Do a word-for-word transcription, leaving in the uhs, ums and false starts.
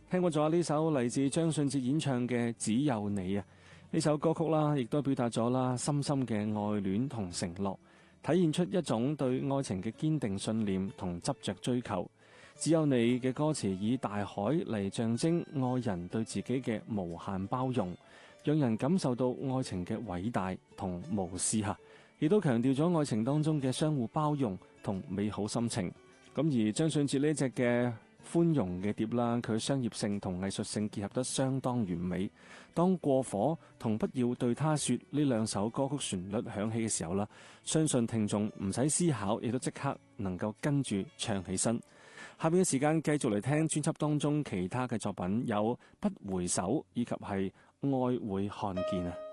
聽過咗呢首嚟自張信哲演唱嘅《只有你》啊，呢首歌曲啦，亦都表達咗啦深深嘅愛戀同承諾，體現出一種對愛情嘅堅定信念同執着追求。只有你嘅歌詞以大海嚟象徵愛人對自己嘅無限包容，讓人感受到愛情嘅偉大同無私吓，亦都強調咗愛情當中嘅相互包容同美好心情。咁而張信哲呢隻嘅寬容嘅碟啦，佢商業性同藝術性結合得相當完美。當過火同不要對他說呢兩首歌曲旋律響起嘅時候啦，相信聽眾唔使思考，亦都即刻能夠跟住唱起身。下面嘅時間繼續嚟聽專輯當中其他嘅作品，有不回首以及係愛會看見啊。